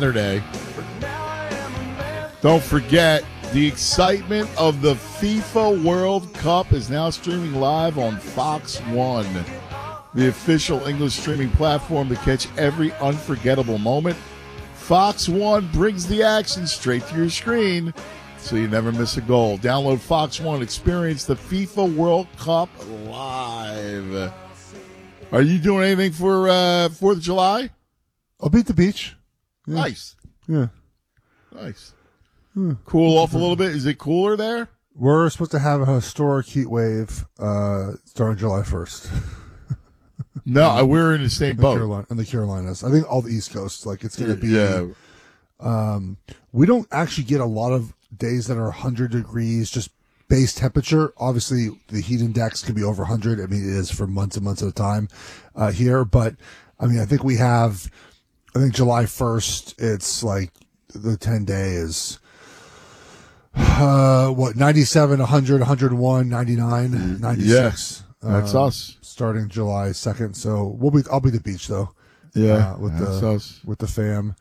Saturday. Don't forget, the excitement of the FIFA World Cup is now streaming live on Fox One, the official English streaming platform to catch every unforgettable moment. Fox One brings the action straight to your screen, so you never miss a goal. Download Fox One. Experience the FIFA World Cup live. Are you doing anything for 4th of July? I'll be at the beach. Yeah. Nice. Yeah. Nice. Cool off a little bit. Is it cooler there? We're supposed to have a historic heat wave starting July 1st. No, we're in the same boat. In the Carolinas. I think all the East Coast. Like, it's going to be. Yeah. We don't actually get a lot of days that are 100 degrees, just base temperature. Obviously, the heat index can be over 100. I mean, it is for months and months at a time here. But, I mean, I think July 1st, it's like the 10-day is, 97, 100, 101, 99, 96. Yeah, that's us. Starting July 2nd. So I'll be at the beach though. Yeah. With the fam.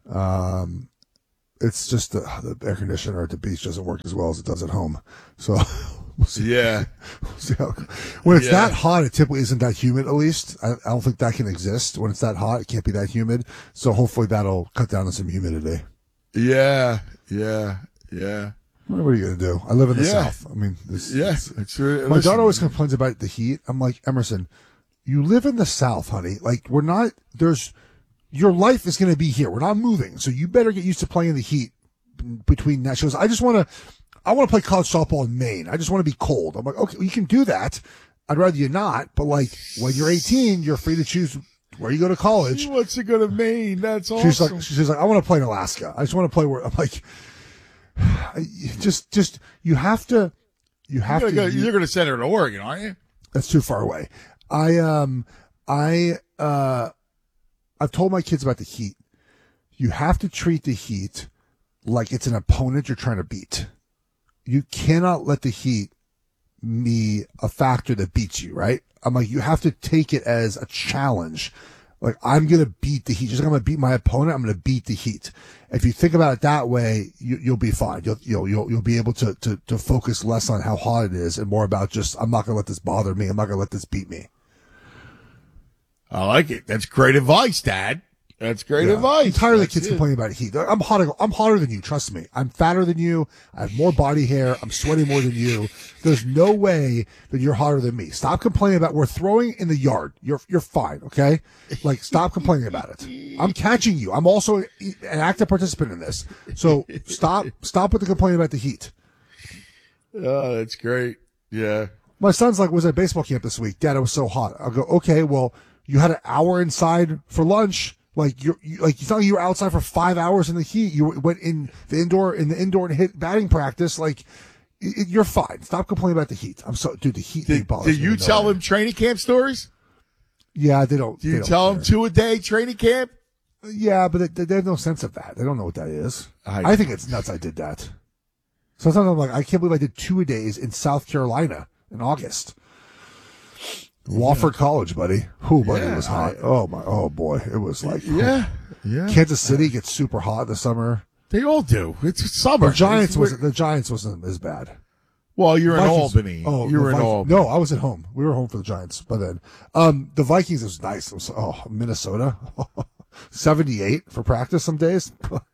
It's just the air conditioner at the beach doesn't work as well as it does at home. So we'll see. Yeah. We'll see when it's that hot, it typically isn't that humid, at least. I don't think that can exist. When it's that hot, it can't be that humid. So hopefully that'll cut down on some humidity. Yeah. What are you going to do? I live in the South. I mean, my daughter always complains about the heat. I'm like, Emerson, you live in the South, honey. Like, your life is going to be here. We're not moving. So you better get used to playing the heat between that. She goes, I want to play college softball in Maine. I just want to be cold. I'm like, okay, well, you can do that. I'd rather you not. But like, when you're 18, you're free to choose where you go to college. She wants to go to Maine. That's awesome. She's like, I want to play in Alaska. I just want to play where I'm like, you have to. You're going to send her to Oregon, aren't you? That's too far away. I've told my kids about the heat. You have to treat the heat like it's an opponent you're trying to beat. You cannot let the heat be a factor that beats you, right? I'm like, you have to take it as a challenge. Like, I'm going to beat the heat. Just like I'm going to beat my opponent, I'm going to beat the heat. If you think about it that way, you'll be fine. You'll be able to focus less on how hot it is and more about just, I'm not going to let this bother me. I'm not going to let this beat me. I like it. That's great advice, Dad. That's great advice. I'm tired of the kids complaining about heat. I'm hotter than you. Trust me. I'm fatter than you. I have more body hair. I'm sweating more than you. There's no way that you're hotter than me. Stop complaining about we're throwing in the yard. You're fine. Okay. Like, stop complaining about it. I'm catching you. I'm also an active participant in this. So stop with the complaining about the heat. Oh, that's great. Yeah. My son's like, was at baseball camp this week. Dad, it was so hot. I'll go, okay, well, you had an hour inside for lunch. Like you thought you were outside for 5 hours in the heat. You went in the indoor and hit batting practice. Like, you're fine. Stop complaining about the heat. The heat bothers me. Did you tell them training camp stories? Yeah, they don't. Do you tell them 2 a day training camp? Yeah, but they have no sense of that. They don't know what that is. I think it's nuts I did that. Sometimes I'm like, I can't believe I did 2 a days in South Carolina in August. Wofford College, buddy. It was hot. Oh boy, it was like yeah. Kansas City gets super hot in the summer. They all do. It's summer. The Giants wasn't as bad. Well, you're in Albany. Oh, you were in Albany. No, I was at home. We were home for the Giants by then. The Vikings was nice. It was Minnesota, 78 for practice some days.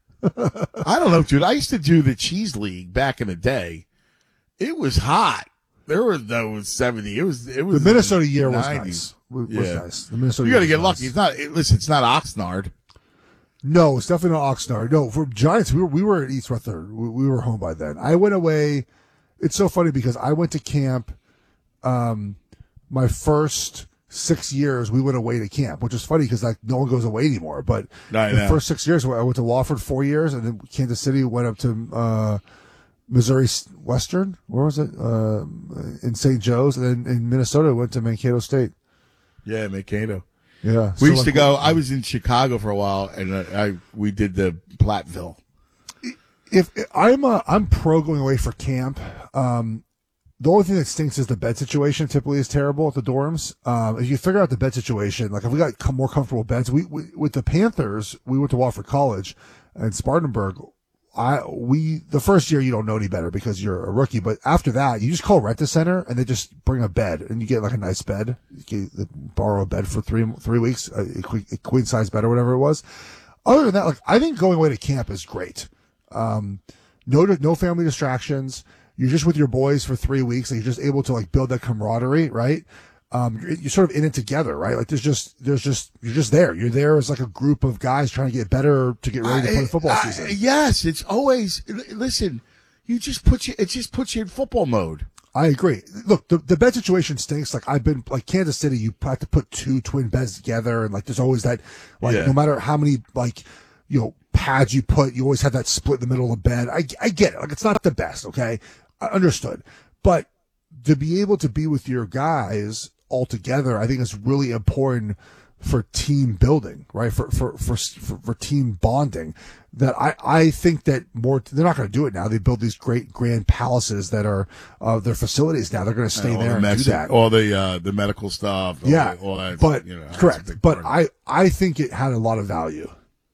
I don't know, dude. I used to do the cheese league back in the day. It was hot. There were those 70. It was the Minnesota year 90s. was nice. Nice. The Minnesota. You got to get lucky. It's not. It's not Oxnard. No, it's definitely not Oxnard. No, for Giants, we were at East Rutherford. We were home by then. I went away. It's so funny because I went to camp. My first 6 years, we went away to camp, which is funny because like no one goes away anymore. But the first 6 years, I went to Wofford 4 years, and then Kansas City went up to Missouri Western. Where was it? In St. Joe's, and then in Minnesota, went to Mankato State. Yeah, Mankato. Yeah, we used to go. I was in Chicago for a while, and we did the Platteville. If I'm pro going away for camp. The only thing that stinks is the bed situation. Typically, is terrible at the dorms. If you figure out the bed situation, like if we got more comfortable beds, we with the Panthers, we went to Wofford College. And Spartanburg, the first year you don't know any better because you're a rookie, but after that you just call Rent-A-Center and they just bring a bed and you get like a nice bed. You can borrow a bed for 3 weeks, a queen size bed or whatever it was. Other than that, like, I think going away to camp is great. No family distractions. You're just with your boys for 3 weeks and you're just able to like build that camaraderie, right? You're sort of in it together, right? Like you're just there. You're there as like a group of guys trying to get better to get ready to play football season. Yes, it's always, listen, it just puts you in football mode. I agree. Look, the bed situation stinks. Like I've been like Kansas City, you have to put 2 twin beds together and like there's always that, like no matter how many like, pads you put, you always have that split in the middle of the bed. I get it. Like it's not the best. Okay. I understood. But to be able to be with your guys all together, I think is really important for team building, right? For team bonding. That I think that they're not going to do it now. They build these great grand palaces that are their facilities now. They're going to stay there and do that. All the medical stuff. All that, but correct. But I think it had a lot of value.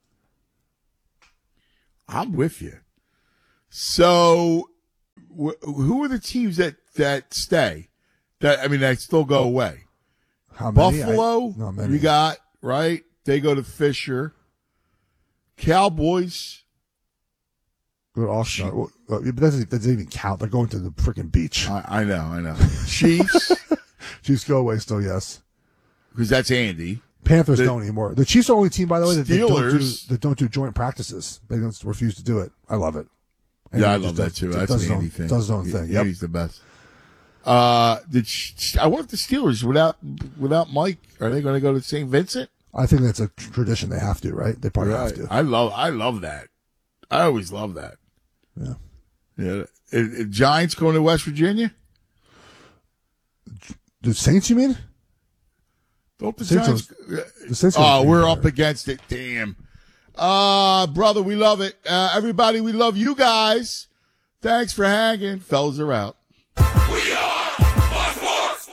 I'm with you. So, who are the teams that stay? That still go away. How many? Buffalo, not many. You got, right? They go to Fisher. Cowboys. Go to Austin. But that doesn't even count. They're going to the freaking beach. I know. Chiefs. Chiefs go away still, yes. Because that's Andy. Panthers don't anymore. The Chiefs are the only team, by the way, that don't do joint practices. They don't refuse to do it. I love it. Yeah, I love that too. That's an Andy thing. Does his own thing. Yep. Andy's the best. I wonder if the Steelers, without Mike, are they going to go to St. Vincent? I think that's a tradition. They have to, right? They probably have to. I love that. I always love that. Yeah. Yeah. Giants going to West Virginia? The Saints, you mean? Don't the Giants? The Saints we're up against it. Damn. Brother, we love it. Everybody, we love you guys. Thanks for hanging. Fellas are out. We are Bloodsport.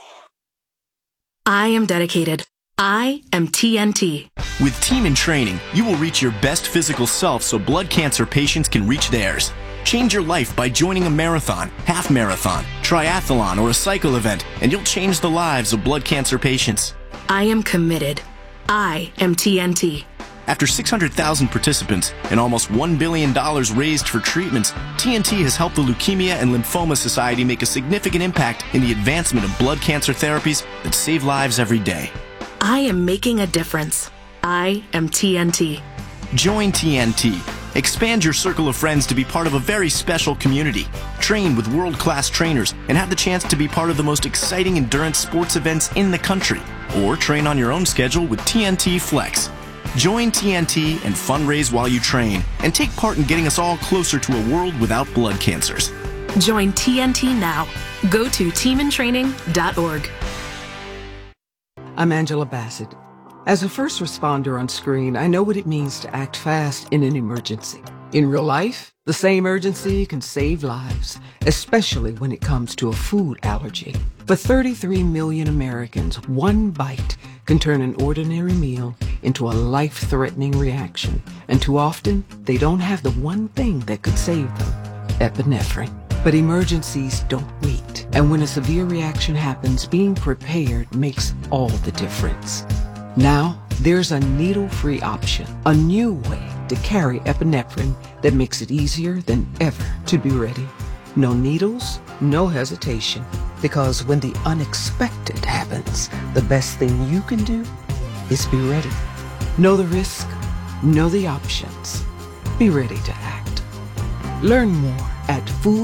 I am dedicated. I am TNT. With Team in Training, you will reach your best physical self so blood cancer patients can reach theirs. Change your life by joining a marathon, half marathon, triathlon, or a cycle event, and you'll change the lives of blood cancer patients. I am committed. I am TNT. After 600,000 participants and almost $1 billion raised for treatments, TNT has helped the Leukemia and Lymphoma Society make a significant impact in the advancement of blood cancer therapies that save lives every day. I am making a difference. I am TNT. Join TNT. Expand your circle of friends to be part of a very special community. Train with world-class trainers and have the chance to be part of the most exciting endurance sports events in the country. Or train on your own schedule with TNT Flex. Join TNT and fundraise while you train and take part in getting us all closer to a world without blood cancers. Join TNT now. Go to teamintraining.org. I'm Angela Bassett. As a first responder on screen, I know what it means to act fast in an emergency. In real life, the same urgency can save lives, especially when it comes to a food allergy. For 33 million Americans, one bite can turn an ordinary meal into a life-threatening reaction. And too often, they don't have the one thing that could save them: epinephrine. But emergencies don't wait. And when a severe reaction happens, being prepared makes all the difference. Now, there's a needle-free option, a new way to carry epinephrine that makes it easier than ever to be ready. No needles, no hesitation. Because when the unexpected happens, the best thing you can do is be ready. Know the risk, know the options. Be ready to act. Learn more at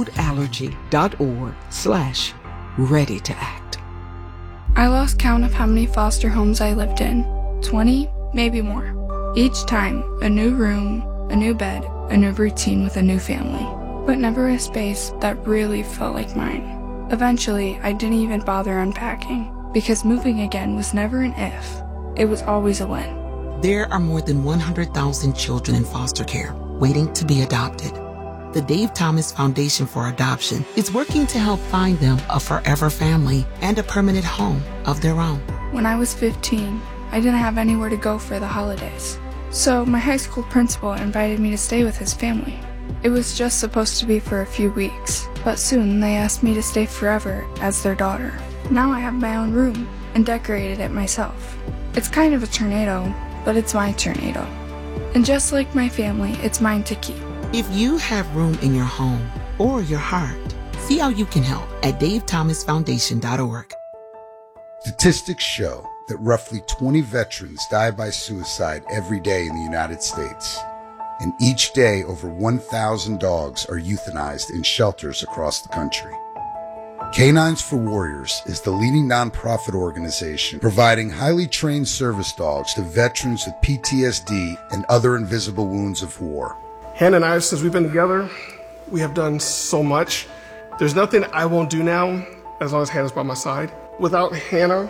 foodallergy.org/ready to act. I lost count of how many foster homes I lived in. 20, maybe more. Each time, a new room, a new bed, a new routine with a new family. But never a space that really felt like mine. Eventually, I didn't even bother unpacking, because moving again was never an if. It was always a when. There are more than 100,000 children in foster care waiting to be adopted. The Dave Thomas Foundation for Adoption is working to help find them a forever family and a permanent home of their own. When I was 15, I didn't have anywhere to go for the holidays. So my high school principal invited me to stay with his family. It was just supposed to be for a few weeks, but soon they asked me to stay forever as their daughter. Now I have my own room and decorated it myself. It's kind of a tornado, but it's my tornado. And just like my family, it's mine to keep. If you have room in your home or your heart, see how you can help at davethomasfoundation.org. Statistics show that roughly 20 veterans die by suicide every day in the United States. And each day, over 1,000 dogs are euthanized in shelters across the country. Canines for Warriors is the leading nonprofit organization providing highly trained service dogs to veterans with PTSD and other invisible wounds of war. Hannah and I, since we've been together, we have done so much. There's nothing I won't do now as long as Hannah's by my side. Without Hannah,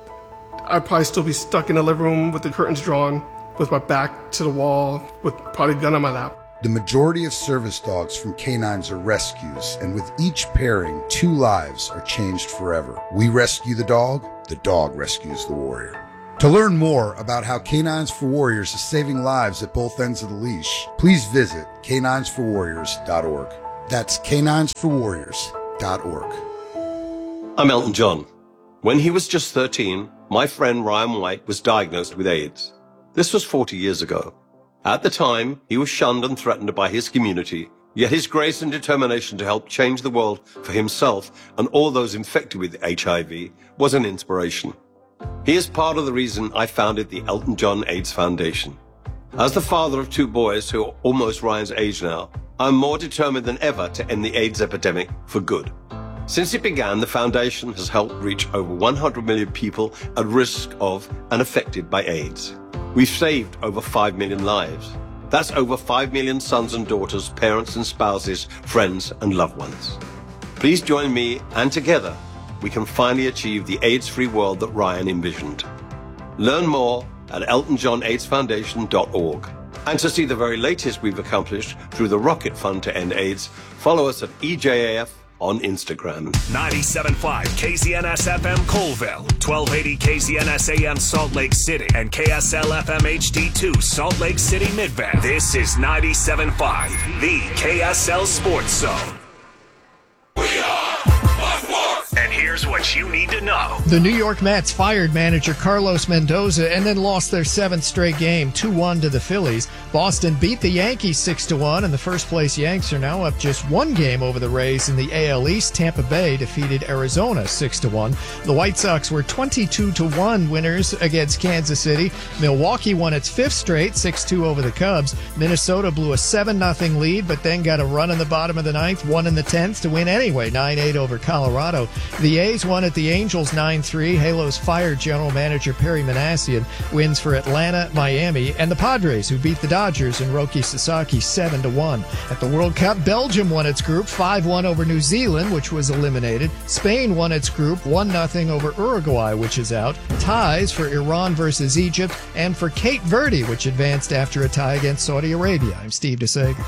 I'd probably still be stuck in the living room with the curtains drawn, with my back to the wall, with probably a gun on my lap. The majority of service dogs from canines are rescues, and with each pairing, 2 lives are changed forever. We rescue the dog rescues the warrior. To learn more about how Canines for Warriors is saving lives at both ends of the leash, please visit caninesforwarriors.org. That's caninesforwarriors.org. I'm Elton John. When he was just 13, my friend Ryan White was diagnosed with AIDS. This was 40 years ago. At the time, he was shunned and threatened by his community, yet his grace and determination to help change the world for himself and all those infected with HIV was an inspiration. He is part of the reason I founded the Elton John AIDS Foundation. As the father of 2 boys who are almost Ryan's age now, I'm more determined than ever to end the AIDS epidemic for good. Since it began, the foundation has helped reach over 100 million people at risk of and affected by AIDS. We've saved over 5 million lives. That's over 5 million sons and daughters, parents and spouses, friends and loved ones. Please join me, and together we can finally achieve the AIDS-free world that Ryan envisioned. Learn more at eltonjohnaidsfoundation.org. And to see the very latest we've accomplished through the Rocket Fund to End AIDS, follow us at EJAF on Instagram. 97.5 KZNS FM Colville, 1280 KZNS AM Salt Lake City, and KSL FM HD2 Salt Lake City Midvale. This is 97.5, the KSL Sports Zone. We are Buckworth. And here's what you need to know. The New York Mets fired manager Carlos Mendoza and then lost their 7th straight game, 2-1 to the Phillies. Boston beat the Yankees 6-1, and the first-place Yanks are now up just 1 game over the Rays in the AL East. Tampa Bay defeated Arizona 6-1. The White Sox were 22-1 winners against Kansas City. Milwaukee won its 5th straight, 6-2 over the Cubs. Minnesota blew a 7-0 lead, but then got a run in the bottom of the 9th, 1 in the 10th to win anyway, 9-8 over Colorado. The A's won at the Angels 9-3. Halos fired general manager Perry Manassian. Wins for Atlanta, Miami, and the Padres, who beat the Dodgers and Roki Sasaki 7-1. At the World Cup, Belgium won its group 5-1 over New Zealand, which was eliminated. Spain won its group 1-0 over Uruguay, which is out. Ties for Iran versus Egypt, and for Cape Verde, which advanced after a tie against Saudi Arabia. I'm Steve DeSager.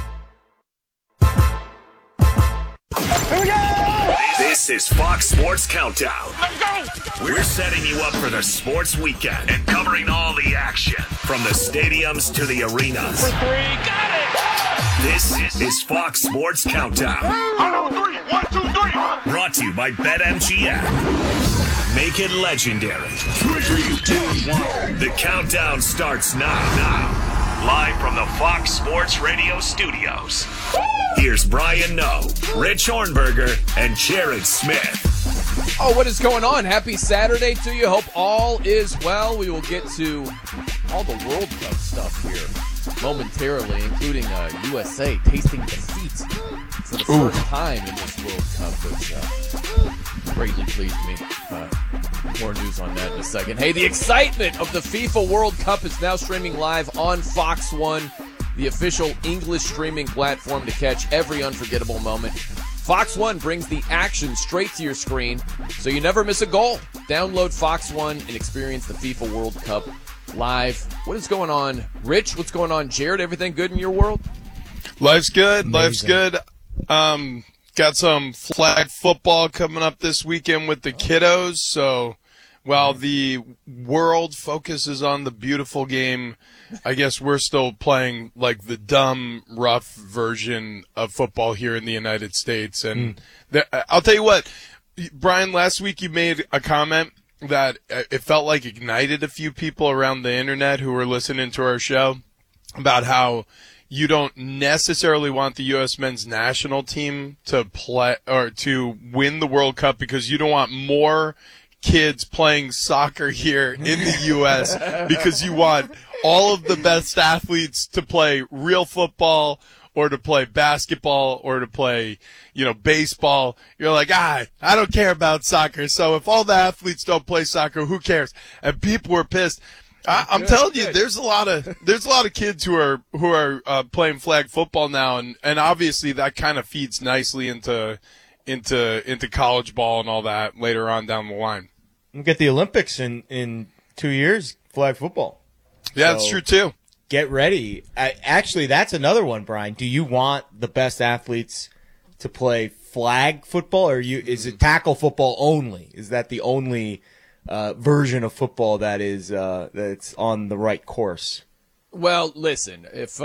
This is Fox Sports Countdown. Let's go! We're setting you up for the sports weekend and covering all the action from the stadiums to the arenas. For 3, got it! This is Fox Sports Countdown. 1, 2, 3, 1, 2, 3. Brought to you by BetMGM. Make it legendary. 3, 2, 1. The countdown starts now. Live from the Fox Sports Radio studios. Here's Brian Noe, Rich Hornberger, and Jared Smith. Oh, what is going on? Happy Saturday to you. Hope all is well. We will get to all the World Cup stuff here momentarily, including USA tasting defeat for the first time in this World Cup, which greatly pleased me. More news on that in a second. Hey, the excitement of the FIFA World Cup is now streaming live on Fox One, the official English streaming platform to catch every unforgettable moment. Fox One brings the action straight to your screen, so you never miss a goal. Download Fox One and experience the FIFA World Cup live. What is going on, Rich? What's going on, Jared? Everything good in your world? Life's good. Amazing. Life's good. Got some flag football coming up this weekend with the kiddos, so While the world focuses on the beautiful game, I guess we're still playing like the dumb, rough version of football here in the United States. And I'll tell you what, Brian, last week you made a comment that it felt like ignited a few people around the internet who were listening to our show about how you don't necessarily want the U.S. men's national team to play or to win the World Cup because you don't want more kids playing soccer here in the U.S. because you want all of the best athletes to play real football or to play basketball or to play, baseball. You're like, I don't care about soccer. So if all the athletes don't play soccer, who cares? And people were pissed. I'm telling you, there's a lot of kids who are playing flag football now, and obviously that kind of feeds nicely into college ball and all that later on down the line. We'll get the Olympics in 2 years, flag football. Yeah, that's true too. Get ready. Actually, that's another one, Brian. Do you want the best athletes to play flag football, or is it tackle football only? Is that the only version of football that's on the right course? Well, listen,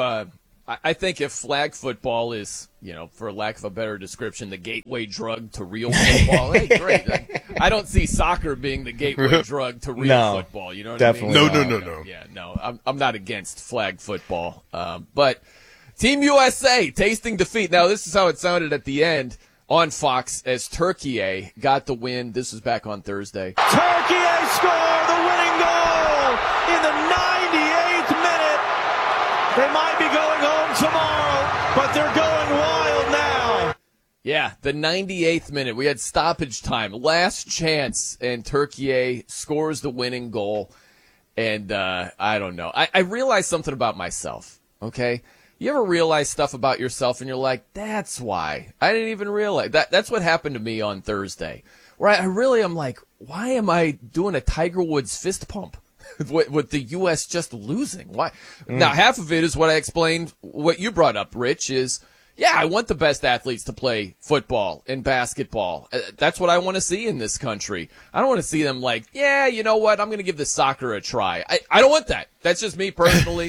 I think if flag football is, for lack of a better description, the gateway drug to real football, hey, great. I don't see soccer being the gateway drug to real football. You know what definitely. I mean? No. Yeah, no, I'm not against flag football. But Team USA tasting defeat. Now, this is how it sounded at the end on Fox as Turkey got the win. This was back on Thursday. Turkey scored the winning goal in the 98th minute. They might be going home tomorrow, but they're going wild now. Yeah, the 98th minute. We had stoppage time, last chance, and Turkey scores the winning goal. And I don't know. I realized something about myself, okay? You ever realize stuff about yourself and you're like, that's why. I didn't even realize. That's what happened to me on Thursday. Where I'm like, why am I doing a Tiger Woods fist pump with the U.S. just losing? Why? Now, half of it is what I explained, what you brought up, Rich, is, yeah, I want the best athletes to play football and basketball. That's what I want to see in this country. I don't want to see them like, yeah, you know what, I'm going to give the soccer a try. I don't want that. That's just me personally.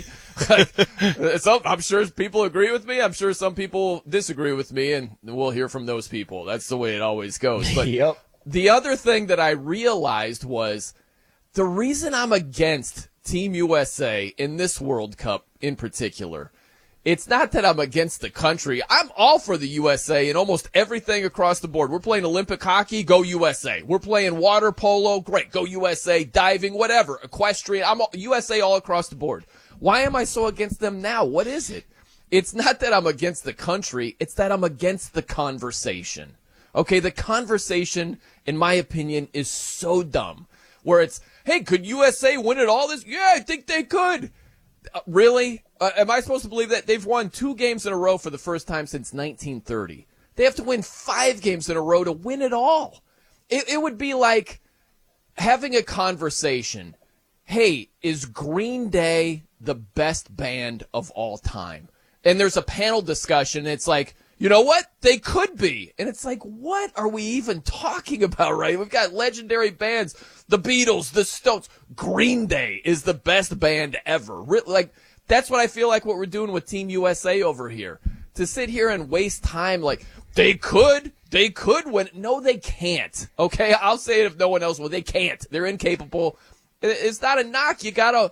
I'm sure people agree with me. I'm sure some people disagree with me, and we'll hear from those people. That's the way it always goes. But yep. The other thing that I realized was the reason I'm against Team USA in this World Cup in particular, it's not that I'm against the country. I'm all for the USA in almost everything across the board. We're playing Olympic hockey, go USA. We're playing water polo, great, go USA. Diving, whatever, equestrian, USA all across the board. Why am I so against them now? What is it? It's not that I'm against the country. It's that I'm against the conversation. Okay, the conversation, in my opinion, is so dumb. Where it's, hey, could USA win it all? Yeah, I think they could. Really? Am I supposed to believe that? They've won 2 games in a row for the first time since 1930. They have to win 5 games in a row to win it all. It would be like having a conversation. Hey, is Green Day the best band of all time? And there's a panel discussion. And it's like, you know what? They could be. And it's like, what are we even talking about, right? We've got legendary bands. The Beatles, the Stones. Green Day is the best band ever. Like, that's what I feel like what we're doing with Team USA over here. To sit here and waste time like, they could win. No, they can't. Okay? I'll say it if no one else will. They can't. They're incapable. It's not a knock. You gotta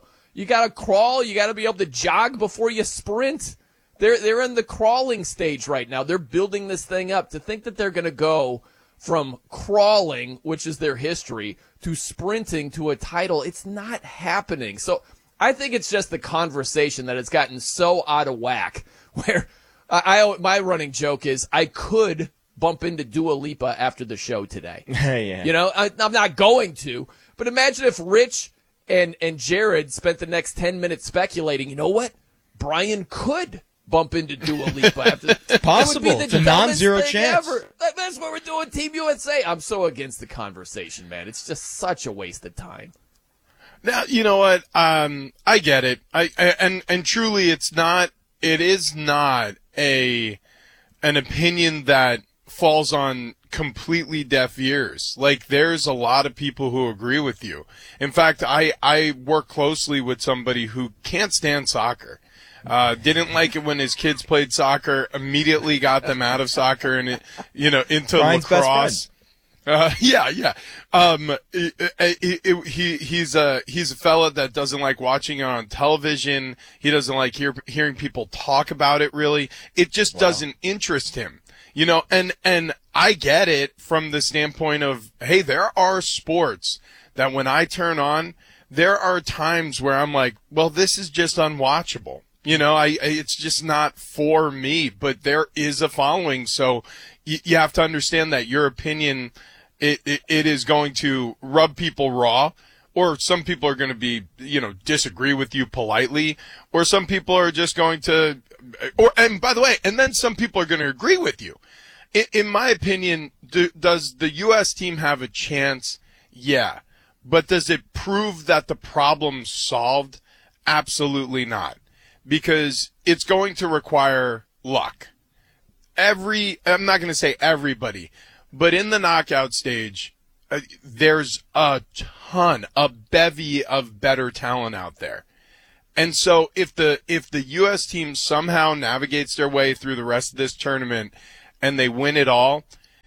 crawl. You gotta be able to jog before you sprint. They're in the crawling stage right now. They're building this thing up. To think that they're gonna go from crawling, which is their history, to sprinting to a title, it's not happening. So I think it's just the conversation that has gotten so out of whack. Where my running joke is I could bump into Dua Lipa after the show today. Yeah. You know, I'm not going to. But imagine if Rich and Jared spent the next 10 minutes speculating, you know what? Brian could bump into Dua Lipa after. It's possible. It would be the it's a non-zero chance. Ever. That's what we're doing, Team USA. I'm so against the conversation, man. It's just such a waste of time. Now, you know what? I get it. And truly, it is not an opinion that falls on completely deaf ears. Like, there's a lot of people who agree with you. In fact, I work closely with somebody who can't stand soccer. Didn't like it when his kids played soccer, immediately got them out of soccer and, into Brian's lacrosse. Yeah. He's a fella that doesn't like watching it on television. He doesn't like hearing people talk about it, really. It just doesn't interest him, and I get it from the standpoint of, hey, there are sports that when I turn on, there are times where I'm like, well, this is just unwatchable. It's just not for me, but there is a following. So you have to understand that your opinion, it is going to rub people raw, or some people are going to be, disagree with you politely, or some people are just going to, and by the way, and then some people are going to agree with you. In my opinion, does the U.S. team have a chance? Yeah. But does it prove that the problem's solved? Absolutely not. Because it's going to require luck. I'm not going to say everybody, but in the knockout stage, there's a bevy of better talent out there. And so if the U.S. team somehow navigates their way through the rest of this tournament and they win it all,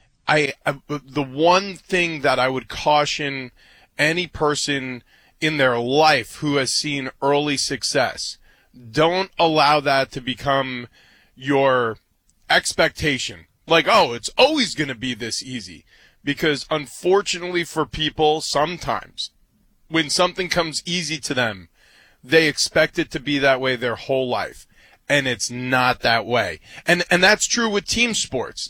the one thing that I would caution any person in their life who has seen early success, don't allow that to become your expectation. Like, oh, it's always going to be this easy. Because unfortunately for people, sometimes when something comes easy to them, they expect it to be that way their whole life. And it's not that way. And that's true with team sports.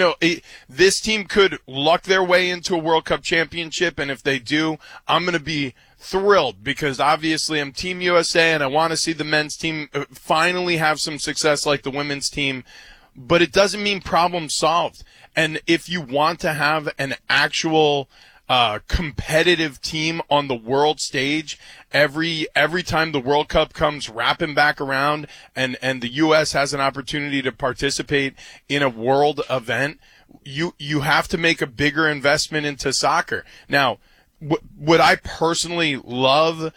This team could luck their way into a World Cup championship. And if they do, I'm going to be thrilled, because obviously I'm Team USA and I want to see the men's team finally have some success like the women's team. But it doesn't mean problem solved. And if you want to have an actual competitive team on the world stage every time the World Cup comes wrapping back around and the U.S. has an opportunity to participate in a world event, you have to make a bigger investment into soccer. Now, would I personally love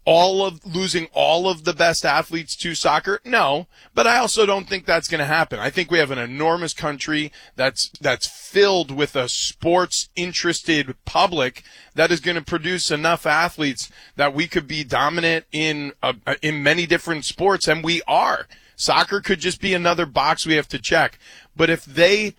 losing all of the best athletes to soccer? No, but I also don't think that's going to happen. I think we have an enormous country that's filled with a sports interested public that is going to produce enough athletes that we could be dominant in many different sports, and we are. Soccer could just be another box we have to check. But if they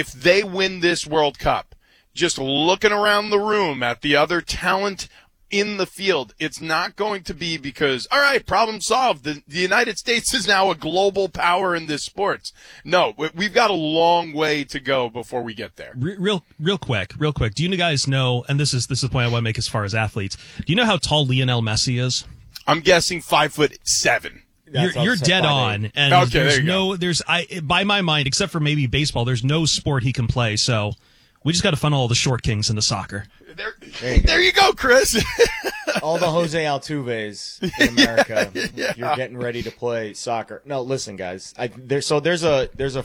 win this World Cup, just looking around the room at the other talent in the field, it's not going to be because, all right, problem solved. The United States is now a global power in this sports. No, we've got a long way to go before we get there. Real quick. Do you guys know, and this is the point I want to make as far as athletes, do you know how tall Lionel Messi is? I'm guessing 5'7". You're dead on, and okay, by my mind, except for maybe baseball, there's no sport he can play, so we just got to funnel all the short kings into soccer. There you go, Chris. All the Jose Altuves in America, you're getting ready to play soccer. No, listen, guys. There's a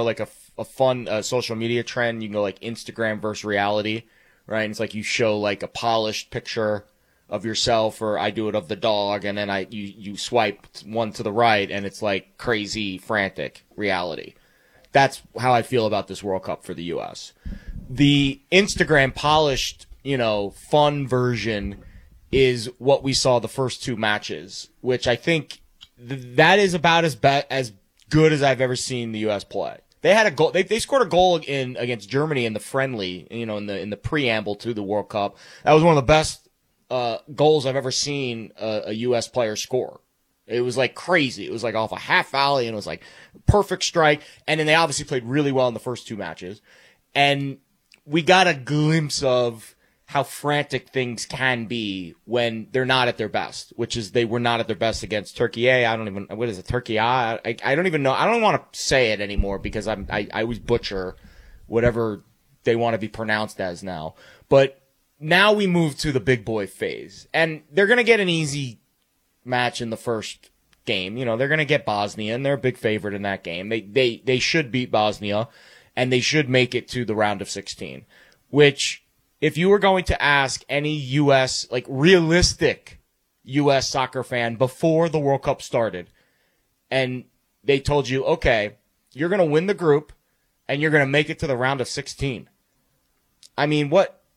fun social media trend. You can go like Instagram versus reality, right? And it's like you show like a polished picture of yourself, or I do it of the dog, and then you swipe one to the right, and it's like crazy, frantic reality. That's how I feel about this World Cup for the U.S. The Instagram polished, fun version is what we saw the first two matches, which I think that is about as good as I've ever seen the U.S. play. They had a goal. They scored a goal against Germany in the friendly, in the preamble to the World Cup. That was one of the best goals I've ever seen a U.S. player score. It was like crazy. It was like off a half volley, and it was like perfect strike. And then they obviously played really well in the first two matches. And we got a glimpse of how frantic things can be when they're not at their best, which is they were not at their best against Turkey. What is it? Turkey? I don't even know. I don't want to say it anymore because I always butcher whatever they want to be pronounced as now. But now we move to the big boy phase, and they're going to get an easy match in the first game. They're going to get Bosnia, and they're a big favorite in that game. They should beat Bosnia. and they should make it to the round of 16, which if you were going to ask any U.S., like realistic U.S. soccer fan before the World Cup started, and they told you, okay, you're going to win the group and you're going to make it to the round of 16. I mean,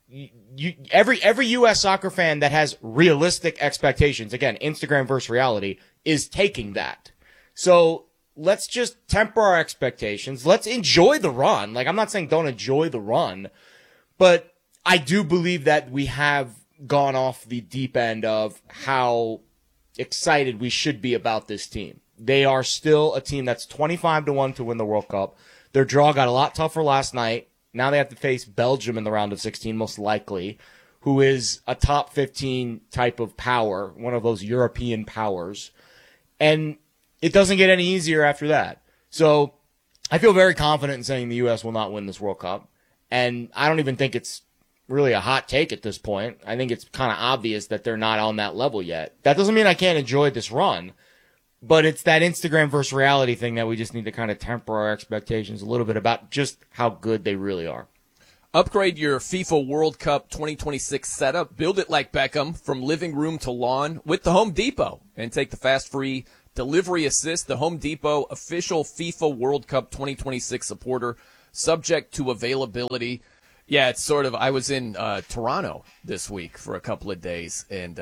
every U.S. soccer fan that has realistic expectations, again, Instagram versus reality, is taking that. So let's just temper our expectations. Let's enjoy the run. Like, I'm not saying don't enjoy the run, but I do believe that we have gone off the deep end of how excited we should be about this team. They are still a team that's 25-1 to win the World Cup. Their draw got a lot tougher last night. Now they have to face Belgium in the round of 16, most likely, who is a top 15 type of power, one of those European powers. And it doesn't get any easier after that. So I feel very confident in saying the U.S. will not win this World Cup. And I don't even think it's really a hot take at this point. I think it's kind of obvious that they're not on that level yet. That doesn't mean I can't enjoy this run. But it's that Instagram versus reality thing that we just need to kind of temper our expectations a little bit about just how good they really are. Upgrade your FIFA World Cup 2026 setup. Build it like Beckham from living room to lawn with the Home Depot. And take the fast, free delivery assist. The Home Depot official FIFA World Cup 2026 supporter, subject to availability. Yeah, it's sort of, I was in Toronto this week for a couple of days, and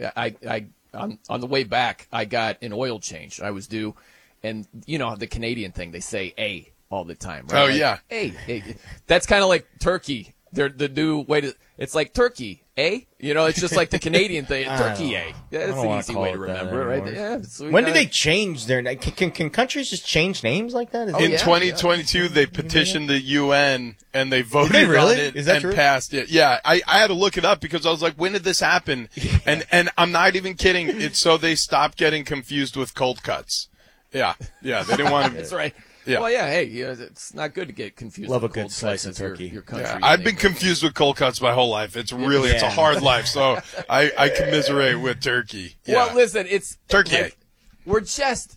on the way back, I got an oil change. I was due, and you know the Canadian thing, they say A all the time, right? Oh, like, yeah. A. That's kind of like Turkey. They're the new way to, it's like Turkey, A? You know, it's just like the Canadian thing, Turkey, A. Yeah, that's an easy way to remember, right? Yeah. So when did they change their name? Can countries just change names like that? In 2022, they petitioned the UN and they voted really? on it Is that and true? passed it. Yeah, I had to look it up because I was like, when did this happen? And I'm not even kidding. It's so they stopped getting confused with cold cuts. Yeah, they didn't want to. That's right. Yeah. Well, yeah, hey, it's not good to get confused Love with a good cold slice cuts of as turkey. Your country. Yeah, I've been confused with cold cuts my whole life. It's really, it's a hard life. So I commiserate with turkey. Yeah. Well, listen, it's turkey. Like, we're just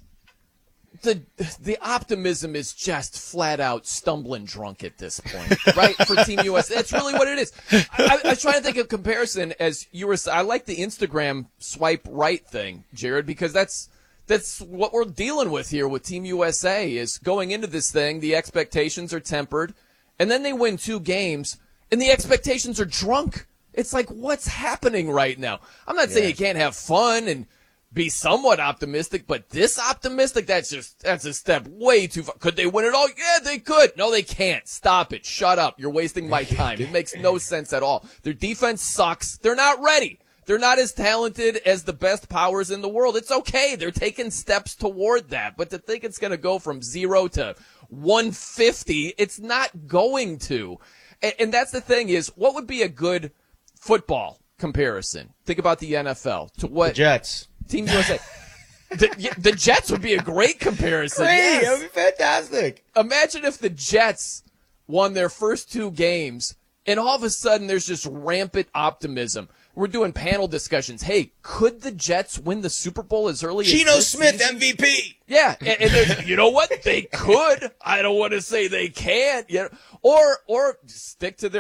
the optimism is just flat out stumbling drunk at this point, right? For Team USA, that's really what it is. I was trying to think of comparison as you were. I like the Instagram swipe right thing, Jared, because that's what we're dealing with here with Team USA is going into this thing. The expectations are tempered, and then they win 2 games, and the expectations are drunk. It's like, what's happening right now? I'm not saying you can't have fun and be somewhat optimistic, but this optimistic, that's a step way too far. Could they win it all? Yeah, they could. No, they can't. Stop it. Shut up. You're wasting my time. It makes no sense at all. Their defense sucks. They're not ready. They're not as talented as the best powers in the world. It's okay. They're taking steps toward that. But to think it's going to go from 0 to 150, it's not going to. And that's the thing is, what would be a good football comparison? Think about the NFL to what? The Jets. Team USA. The Jets would be a great comparison. Great. Yes. That would be fantastic. Imagine if the Jets won their first 2 games and all of a sudden there's just rampant optimism. We're doing panel discussions. Hey, could the Jets win the Super Bowl as early as Geno this Smith season? MVP. Yeah, and there's, you know what? They could. I don't want to say they can't. You know, or stick to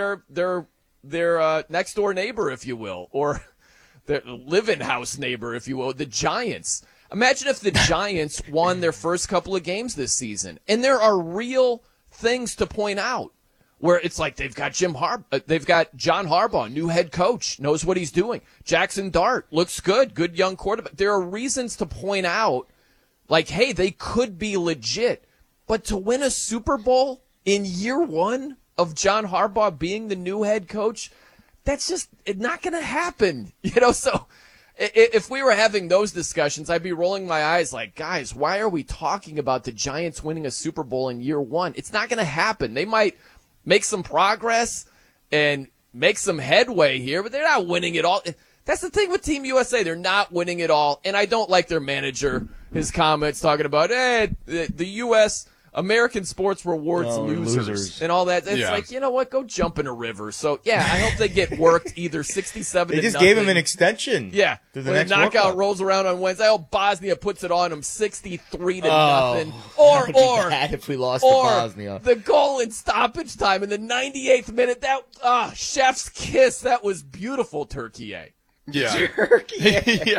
their next door neighbor, if you will, or their live-in house neighbor, if you will, the Giants. Imagine if the Giants won their first couple of games this season, and there are real things to point out. Where it's like they've got John Harbaugh, new head coach, knows what he's doing. Jackson Dart looks good young quarterback. There are reasons to point out, like, hey, they could be legit. But to win a Super Bowl in year 1 of John Harbaugh being the new head coach, that's just not going to happen. You know, so if we were having those discussions, I'd be rolling my eyes like, guys, why are we talking about the Giants winning a Super Bowl in year 1? It's not going to happen. They might make some progress and make some headway here, but they're not winning it all. That's the thing with Team USA. They're not winning it all, and I don't like their manager, his comments talking about, the U.S., American sports rewards losers and all that. It's like, you know what? Go jump in a river. So, yeah, I hope they get worked either 67 They to just nothing. gave him an extension. Yeah. To the When next the World knockout Cup. rolls around on Wednesday, I hope Bosnia puts it on him 63 to Oh, nothing. that would be bad if we lost to Bosnia. The goal in stoppage time in the 98th minute. That chef's kiss. That was beautiful, Turkey. Yeah. Yeah.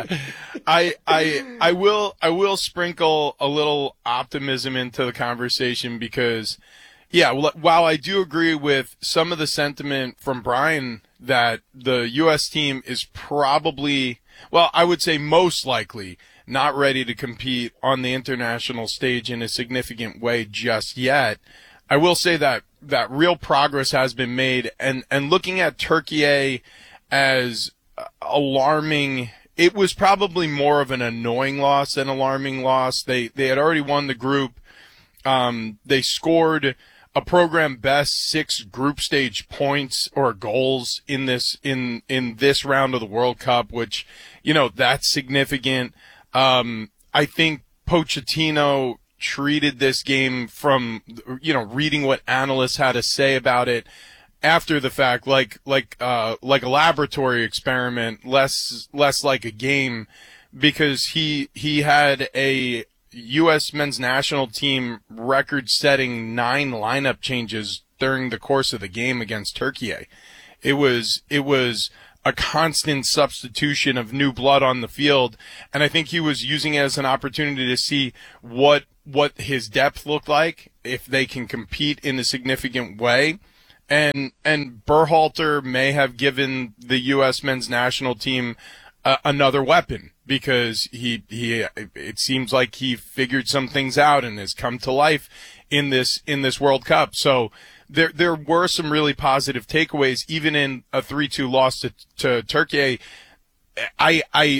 I will sprinkle a little optimism into the conversation because, yeah, while I do agree with some of the sentiment from Brian that the U.S. team is probably, well, I would say most likely not ready to compete on the international stage in a significant way just yet, I will say that real progress has been made, and looking at Turkey as alarming, it was probably more of an annoying loss than alarming loss. They had already won the group. They scored a program best 6 group stage points or goals in this round of the World Cup, which, you know, that's significant. I think Pochettino treated this game from, you know, reading what analysts had to say about it after the fact, like a laboratory experiment, less like a game, because he had a U.S. men's national team record-setting 9 lineup changes during the course of the game against Turkey. It was a constant substitution of new blood on the field, and I think he was using it as an opportunity to see what his depth looked like, if they can compete in a significant way. And Berhalter may have given the U.S. men's national team another weapon, because it seems like he figured some things out and has come to life in this World Cup. So there were some really positive takeaways, even in a 3-2 loss to Turkey. I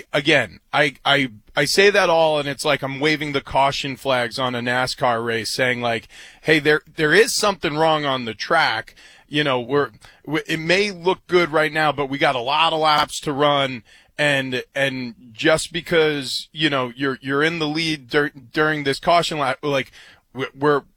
say that all, and it's like I'm waving the caution flags on a NASCAR race, saying like, hey, there is something wrong on the track. You know, it may look good right now, but we got a lot of laps to run. And just because, you know, you're in the lead during this caution lap, like, we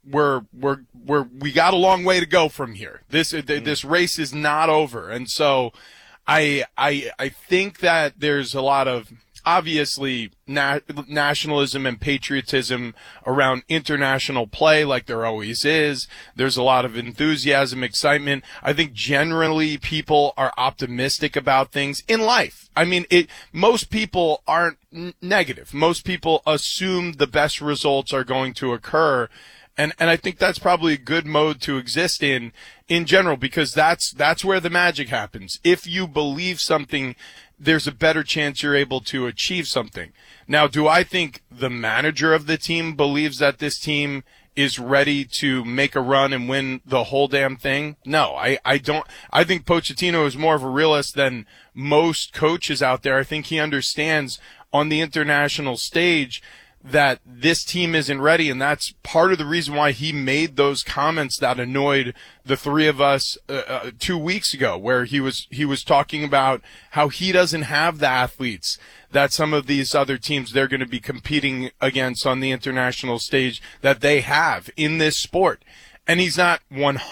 got a long way to go from here. This race is not over. And so I think that there's a lot of, obviously, nationalism and patriotism around international play, like there always is. There's a lot of enthusiasm, excitement. I think generally people are optimistic about things in life. I mean, most people aren't negative. Most people assume the best results are going to occur. And I think that's probably a good mode to exist in general, because that's where the magic happens. If you believe something, there's a better chance you're able to achieve something. Now, do I think the manager of the team believes that this team is ready to make a run and win the whole damn thing? No, I don't. I think Pochettino is more of a realist than most coaches out there. I think he understands on the international stage that this team isn't ready, and that's part of the reason why he made those comments that annoyed the three of us 2 weeks ago, where he was talking about how he doesn't have the athletes that some of these other teams they're going to be competing against on the international stage that they have in this sport. And he's not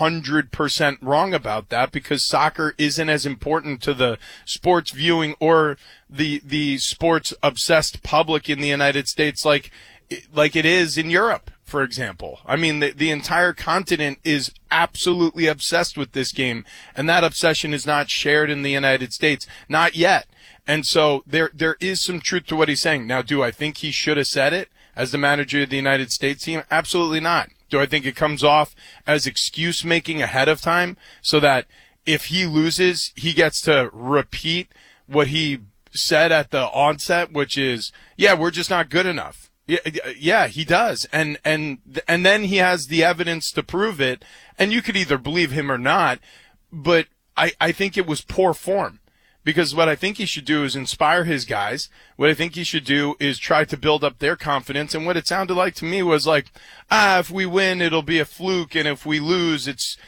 100% wrong about that, because soccer isn't as important to the sports viewing or the sports obsessed public in the United States like it is in Europe, for example. I mean, the entire continent is absolutely obsessed with this game, and that obsession is not shared in the United States, not yet. And so there is some truth to what he's saying. Now, do I think he should have said it as the manager of the United States team? Absolutely not. Do I think it comes off as excuse making ahead of time so that if he loses, he gets to repeat what he said at the onset, which is, yeah, we're just not good enough. Yeah, he does. And then he has the evidence to prove it, and you could either believe him or not, but I think it was poor form. Because what I think he should do is inspire his guys. What I think he should do is try to build up their confidence. And what it sounded like to me was like, if we win, it'll be a fluke. And if we lose,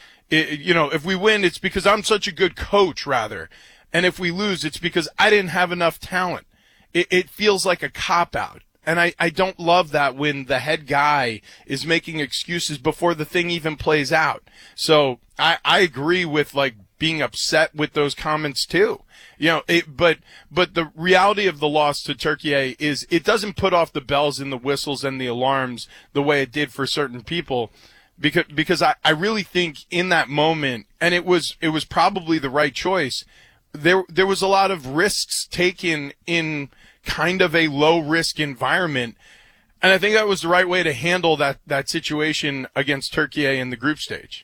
if we win, it's because I'm such a good coach, rather. And if we lose, it's because I didn't have enough talent. It feels like a cop-out. And I don't love that when the head guy is making excuses before the thing even plays out. So I agree with like being upset with those comments too. But the reality of the loss to Turkey is it doesn't put off the bells and the whistles and the alarms the way it did for certain people. Because I really think in that moment, and it was probably the right choice, there was a lot of risks taken in kind of a low risk environment. And I think that was the right way to handle that situation against Turkey in the group stage.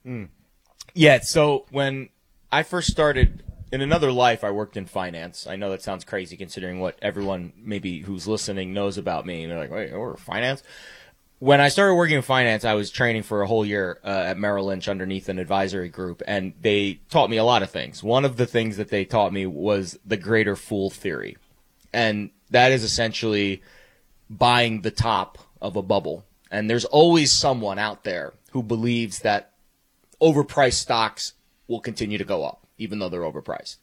Yeah. So when I first started in another life, I worked in finance. I know that sounds crazy considering what everyone maybe who's listening knows about me. And they're like, wait, or finance? When I started working in finance, I was training for a whole year at Merrill Lynch underneath an advisory group, and they taught me a lot of things. One of the things that they taught me was the greater fool theory. And that is essentially buying the top of a bubble. And there's always someone out there who believes that overpriced stocks will continue to go up, even though they're overpriced.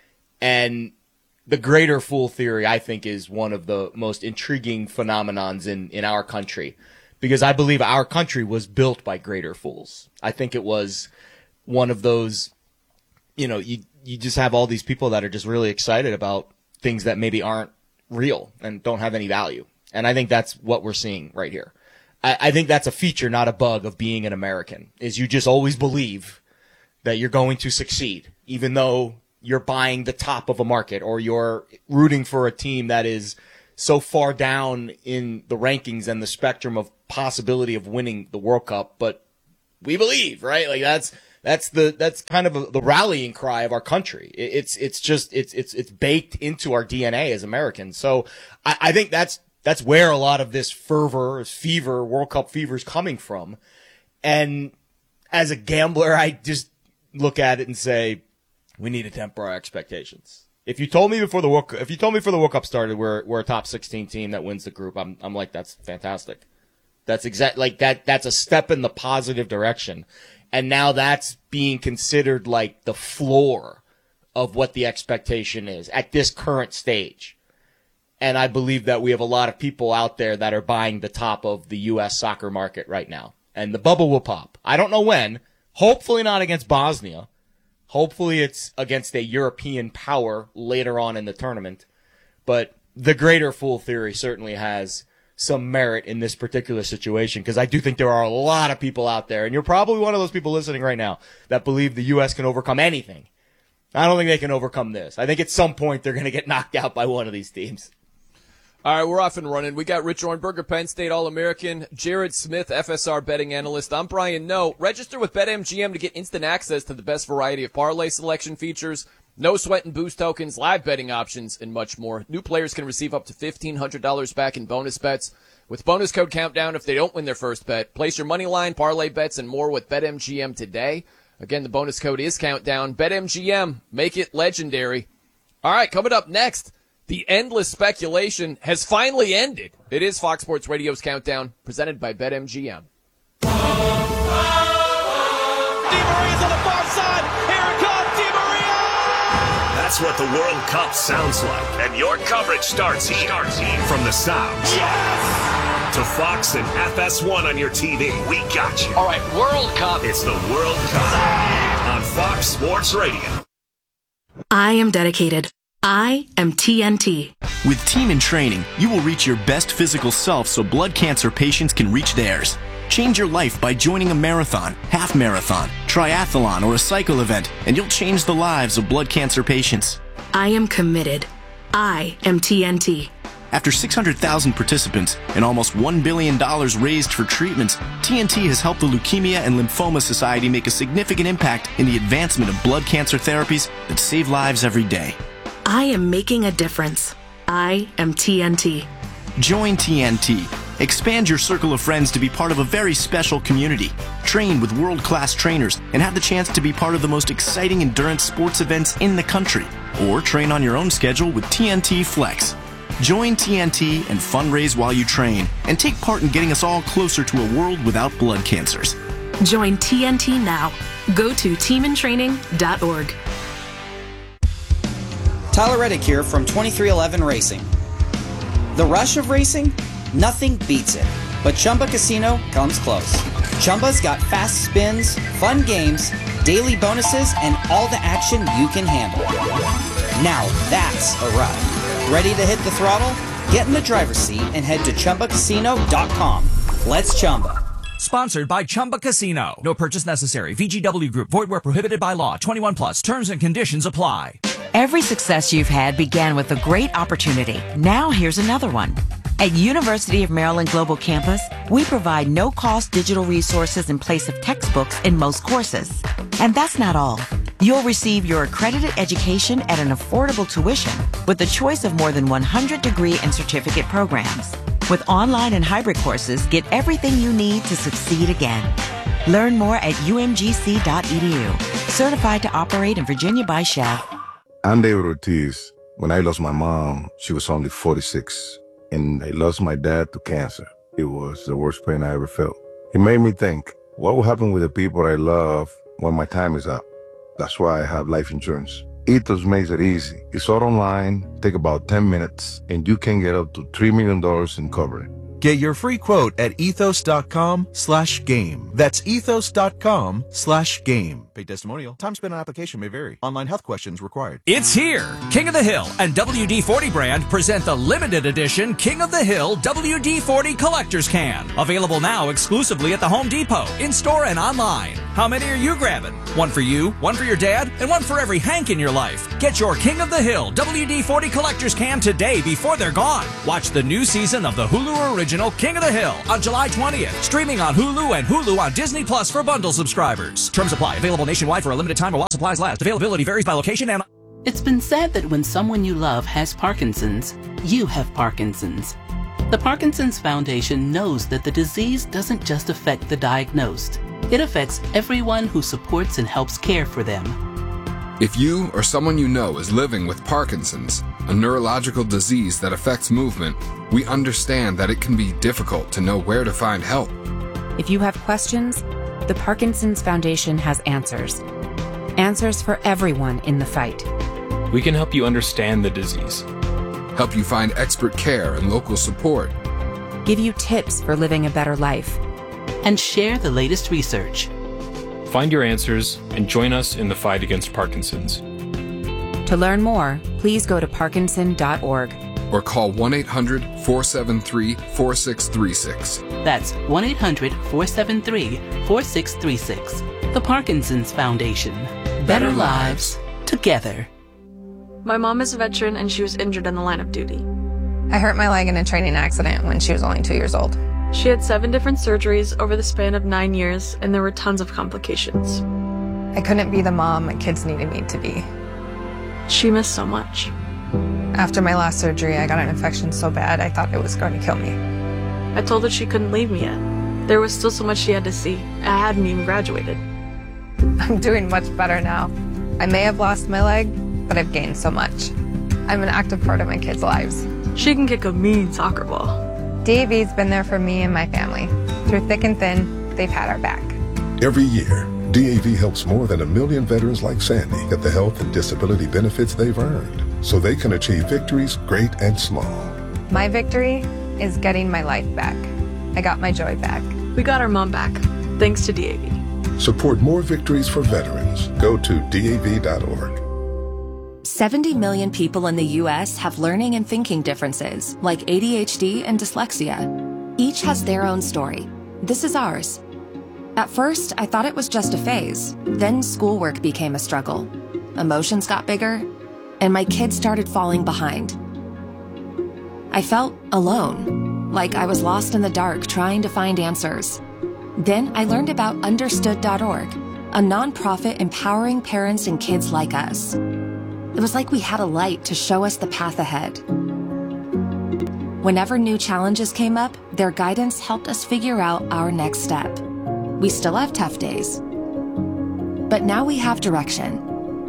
And the greater fool theory, I think, is one of the most intriguing phenomenons in our country, because I believe our country was built by greater fools. I think it was one of those, you just have all these people that are just really excited about things that maybe aren't real and don't have any value. And I think that's what we're seeing right here. I think that's a feature, not a bug, of being an American, is you just always believe that you're going to succeed, even though you're buying the top of a market or you're rooting for a team that is so far down in the rankings and the spectrum of possibility of winning the World Cup. But we believe, right? Like that's kind of the rallying cry of our country. It's baked into our DNA as Americans. So I think that's where a lot of this fever, World Cup fever is coming from. And as a gambler, I just look at it and say, we need to temper our expectations. If you told me before the World Cup started, we're a top 16 team that wins the group, I'm like, that's fantastic. That's that's a step in the positive direction. And now that's being considered like the floor of what the expectation is at this current stage. And I believe that we have a lot of people out there that are buying the top of the U.S. soccer market right now. And the bubble will pop. I don't know when. Hopefully not against Bosnia. Hopefully it's against a European power later on in the tournament. But the greater fool theory certainly has some merit in this particular situation, because I do think there are a lot of people out there, and you're probably one of those people listening right now, that believe the U.S. can overcome anything. I don't think they can overcome this. I think at some point they're going to get knocked out by one of these teams. All right, we're off and running. We got Rich Ornberger, Penn State All-American, Jared Smith, FSR betting analyst. I'm Brian Noe. Register with BetMGM to get instant access to the best variety of parlay selection features, no sweat and boost tokens, live betting options, and much more. New players can receive up to $1,500 back in bonus bets with bonus code Countdown if they don't win their first bet. Place your money line, parlay bets, and more with BetMGM today. Again, the bonus code is Countdown. BetMGM, make it legendary. All right, coming up next, the endless speculation has finally ended. It is Fox Sports Radio's Countdown, presented by BetMGM. Di Maria's on the far side. Here it comes, Di Maria! That's what the World Cup sounds like. And your coverage starts here. From the sounds. Yes! To Fox and FS1 on your TV. We got you. All right, World Cup. It's the World Cup on Fox Sports Radio. I am dedicated. I am TNT. With Team in Training, you will reach your best physical self so blood cancer patients can reach theirs. Change your life by joining a marathon, half marathon, triathlon, or a cycle event, and you'll change the lives of blood cancer patients. I am committed. I am TNT. After 600,000 participants and almost $1 billion raised for treatments, TNT has helped the Leukemia and Lymphoma Society make a significant impact in the advancement of blood cancer therapies that save lives every day. I am making a difference. I am TNT. Join TNT. Expand your circle of friends to be part of a very special community. Train with world-class trainers and have the chance to be part of the most exciting endurance sports events in the country. Or train on your own schedule with TNT Flex. Join TNT and fundraise while you train and take part in getting us all closer to a world without blood cancers. Join TNT now. Go to teamintraining.org. Tyler Reddick here from 2311 Racing. The rush of racing? Nothing beats it. But Chumba Casino comes close. Chumba's got fast spins, fun games, daily bonuses, and all the action you can handle. Now that's a ride. Ready to hit the throttle? Get in the driver's seat and head to ChumbaCasino.com. Let's Chumba. Sponsored by Chumba Casino. No purchase necessary. VGW Group. Void where prohibited by law. 21 plus. Terms and conditions apply. Every success you've had began with a great opportunity. Now here's another one. At University of Maryland Global Campus, we provide no-cost digital resources in place of textbooks in most courses. And that's not all. You'll receive your accredited education at an affordable tuition with a choice of more than 100 degree and certificate programs. With online and hybrid courses, get everything you need to succeed again. Learn more at umgc.edu. Certified to operate in Virginia by Shell. I'm David Ortiz. When I lost my mom, she was only 46. And I lost my dad to cancer. It was the worst pain I ever felt. It made me think, what will happen with the people I love when my time is up? That's why I have life insurance. Ethos makes it easy. It's all online, take about 10 minutes, and you can get up to $3 million in coverage. Get your free quote at ethos.com/game. That's ethos.com/game. Paid testimonial. Time spent on application may vary. Online health questions required. It's here. King of the Hill and WD-40 brand present the limited edition King of the Hill WD-40 Collector's Can. Available now exclusively at the Home Depot, in-store and online. How many are you grabbing? One for you, one for your dad, and one for every Hank in your life. Get your King of the Hill WD-40 Collector's Can today before they're gone. Watch the new season of the Hulu original King of the Hill on July 20th. Streaming on Hulu and Hulu on Disney Plus for bundle subscribers. Terms apply. Available nationwide for a limited time while supplies last. Availability varies by location and... It's been said that when someone you love has Parkinson's, you have Parkinson's. The Parkinson's Foundation knows that the disease doesn't just affect the diagnosed. It affects everyone who supports and helps care for them. If you or someone you know is living with Parkinson's, a neurological disease that affects movement, we understand that it can be difficult to know where to find help. If you have questions, the Parkinson's Foundation has answers. Answers for everyone in the fight. We can help you understand the disease, help you find expert care and local support, give you tips for living a better life, and share the latest research. Find your answers and join us in the fight against Parkinson's. To learn more, please go to parkinson.org. Or call 1-800-473-4636. That's 1-800-473-4636. The Parkinson's Foundation. Better lives together. My mom is a veteran and she was injured in the line of duty. I hurt my leg in a training accident when she was only 2 years old. She had 7 different surgeries over the span of 9 years, and there were tons of complications. I couldn't be the mom my kids needed me to be. She missed so much. After my last surgery, I got an infection so bad I thought it was going to kill me. I told her she couldn't leave me yet. There was still so much she had to see. I hadn't even graduated. I'm doing much better now. I may have lost my leg, but I've gained so much. I'm an active part of my kids' lives. She can kick a mean soccer ball. DAV's been there for me and my family. Through thick and thin, they've had our back. Every year, DAV helps more than 1 million veterans like Sandy get the health and disability benefits they've earned, so they can achieve victories great and small. My victory is getting my life back. I got my joy back. We got our mom back, thanks to DAV. Support more victories for veterans. Go to DAV.org. 70 million people in the U.S. have learning and thinking differences, like ADHD and dyslexia. Each has their own story. This is ours. At first, I thought it was just a phase. Then schoolwork became a struggle. Emotions got bigger, and my kids started falling behind. I felt alone, like I was lost in the dark trying to find answers. Then I learned about Understood.org, a nonprofit empowering parents and kids like us. It was like we had a light to show us the path ahead. Whenever new challenges came up, their guidance helped us figure out our next step. We still have tough days, but now we have direction.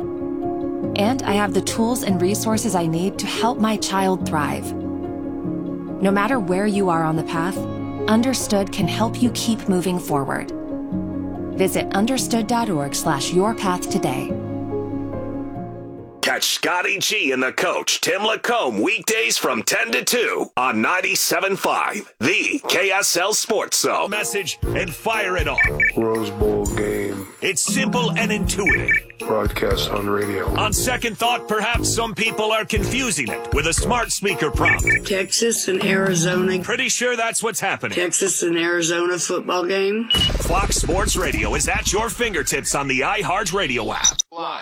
And I have the tools and resources I need to help my child thrive. No matter where you are on the path, Understood can help you keep moving forward. Visit understood.org/yourpath today. Catch Catch Scotty G and the coach, Tim Lacombe, weekdays from 10 to 2 on 97.5, the KSL Sports Zone. Message and fire it off. Rose Bowl game. It's simple and intuitive. Broadcast on radio. On second thought, perhaps some people are confusing it with a smart speaker prompt. Texas and Arizona. Pretty sure that's what's happening. Texas and Arizona football game. Fox Sports Radio is at your fingertips on the iHeartRadio app.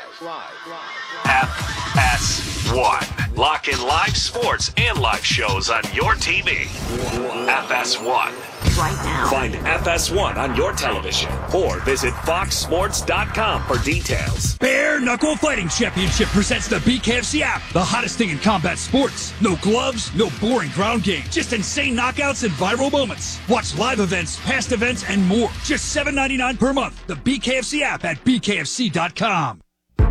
FS1. Lock in live sports and live shows on your TV. FS1. Right now. Find FS1 on your television or visit foxsports.com for details. Bare Knuckle Fighting Championship presents the BKFC app, the hottest thing in combat sports. No gloves, no boring ground game, just insane knockouts and viral moments. Watch live events, past events, and more. Just $7.99 per month. The BKFC app at bkfc.com.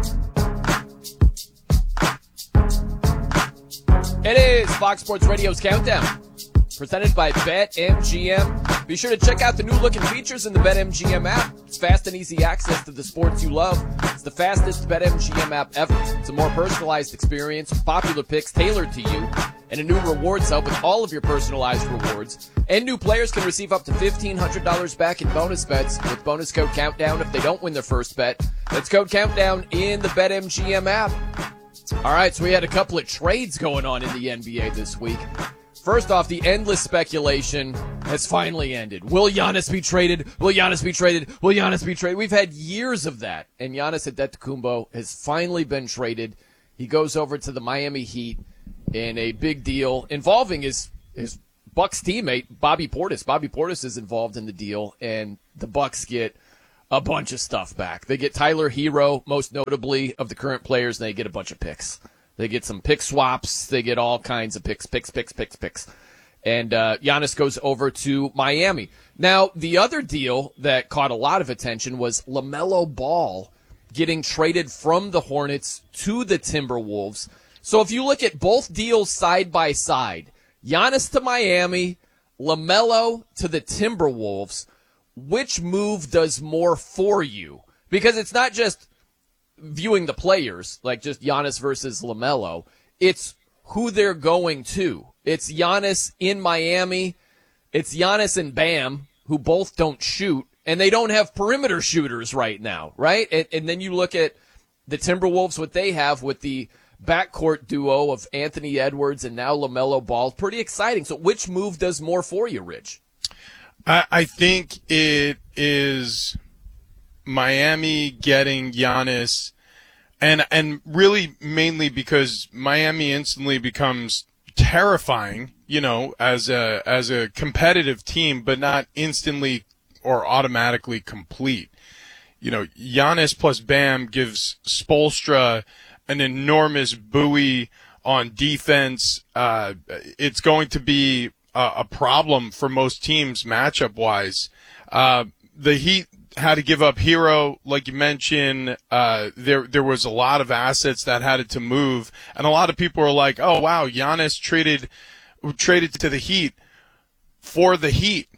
It is Fox Sports Radio's Countdown, presented by BetMGM. Be sure to check out the new-looking features in the BetMGM app. It's fast and easy access to the sports you love. It's the fastest BetMGM app ever. It's a more personalized experience, popular picks tailored to you, and a new rewards hub with all of your personalized rewards. And new players can receive up to $1,500 back in bonus bets with bonus code Countdown if they don't win their first bet. That's code Countdown in the BetMGM app. All right, so we had a couple of trades going on in the NBA this week. First off, the endless speculation has finally ended. Will Giannis be traded? Will Giannis be traded? Will Giannis be traded? We've had years of that, and Giannis Antetokounmpo has finally been traded. He goes over to the Miami Heat in a big deal involving his Bucks teammate, Bobby Portis. Bobby Portis is involved in the deal, and the Bucks get a bunch of stuff back. They get Tyler Hero, most notably of the current players, and they get a bunch of picks. They get some pick swaps. They get all kinds of picks. And Giannis goes over to Miami. Now, the other deal that caught a lot of attention was LaMelo Ball getting traded from the Hornets to the Timberwolves. So if you look at both deals side by side, Giannis to Miami, LaMelo to the Timberwolves, which move does more for you? Because it's not just viewing the players, like just Giannis versus LaMelo. It's who they're going to. It's Giannis in Miami. It's Giannis and Bam, who both don't shoot, and they don't have perimeter shooters right now, right? And then you look at the Timberwolves, what they have with the backcourt duo of Anthony Edwards and now LaMelo Ball. Pretty exciting. So which move does more for you, Rich? I think it is Miami getting Giannis, and really mainly because Miami instantly becomes terrifying, as a competitive team, but not instantly or automatically complete. Giannis plus Bam gives Spoelstra an enormous buoy on defense. It's going to be a problem for most teams matchup-wise. The Heat had to give up Hero, like you mentioned. There was a lot of assets that had to move, and a lot of people were like, "Oh wow, Giannis traded to the Heat for the Heat,"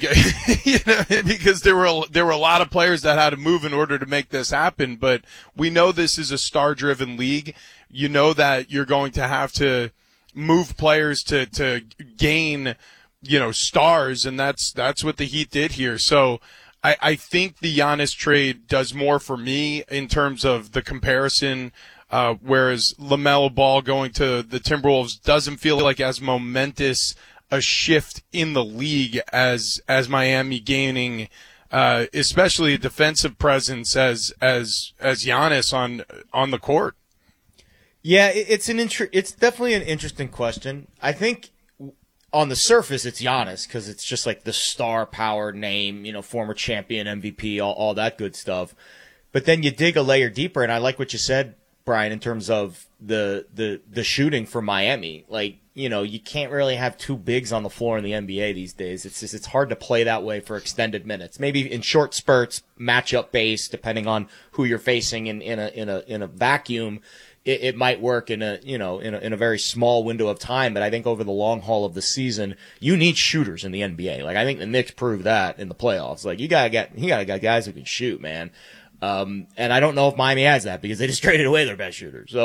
because there were a lot of players that had to move in order to make this happen. But we know this is a star-driven league. You know that you're going to have to move players to gain, stars, and that's what the Heat did here. So I think the Giannis trade does more for me in terms of the comparison, whereas LaMelo Ball going to the Timberwolves doesn't feel like as momentous a shift in the league as Miami gaining, especially a defensive presence as Giannis on the court. Yeah, it's definitely an interesting question. I think on the surface it's Giannis because it's just like the star power name, former champion, MVP, all that good stuff. But then you dig a layer deeper, and I like what you said, Brian, in terms of the shooting for Miami. You can't really have two bigs on the floor in the NBA these days. It's hard to play that way for extended minutes. Maybe in short spurts, matchup based, depending on who you're facing in a vacuum. It might work in a very small window of time, but I think over the long haul of the season, you need shooters in the NBA. I think the Knicks proved that in the playoffs. You gotta get guys who can shoot, man. And I don't know if Miami has that because they just traded away their best shooter. So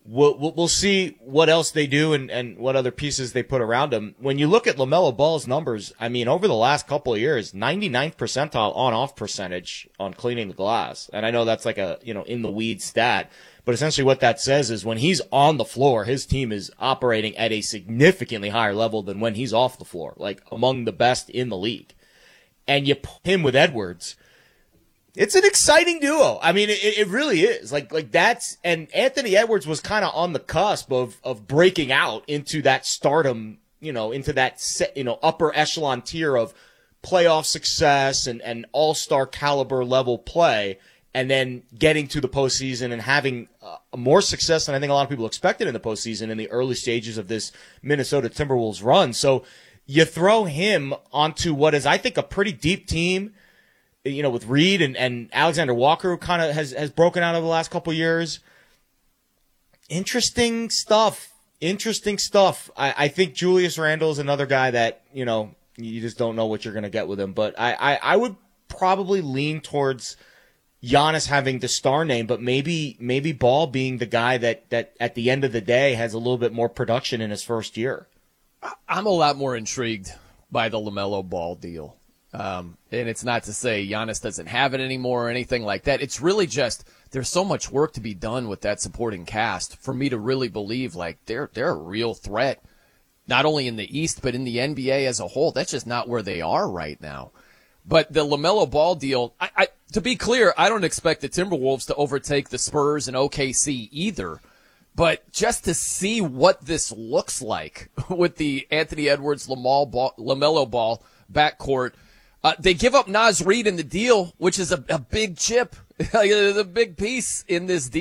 we'll see what else they do and what other pieces they put around him. When you look at LaMelo Ball's numbers, I mean, over the last couple of years, 99th percentile on-off percentage on cleaning the glass. And I know that's like a, in the weeds stat, but essentially what that says is when he's on the floor, his team is operating at a significantly higher level than when he's off the floor, like among the best in the league. And you put him with Edwards. It's an exciting duo. I mean, it really is. Like that's, and Anthony Edwards was kind of on the cusp of breaking out into that stardom, into that upper echelon tier of playoff success and all-star caliber level play, and then getting to the postseason and having more success than I think a lot of people expected in the postseason in the early stages of this Minnesota Timberwolves run. So you throw him onto what is, I think, a pretty deep team, with Reed and Alexander Walker, who kind of has broken out over the last couple of years. Interesting stuff. I think Julius Randle is another guy that, you just don't know what you're going to get with him. But I would probably lean towards Giannis having the star name, but maybe Ball being the guy that at the end of the day has a little bit more production in his first year. I'm a lot more intrigued by the LaMelo Ball deal. And it's not to say Giannis doesn't have it anymore or anything like that. It's really just there's so much work to be done with that supporting cast for me to really believe like they're a real threat, not only in the East but in the NBA as a whole. That's just not where they are right now. But the LaMelo Ball deal, I to be clear, I don't expect the Timberwolves to overtake the Spurs and OKC either. But just to see what this looks like with the Anthony Edwards, LaMelo Ball backcourt. They give up Naz Reid in the deal, which is a big chip, a big piece in this deal.